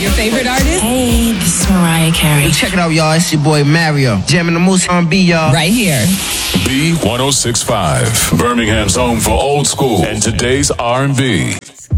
Your favorite artist? Hey, this is Mariah Carey. Check it out, y'all. It's your boy Mario. Jamming the Moose R&B, y'all. Right here. B1065, Birmingham's home for old school and today's R&B.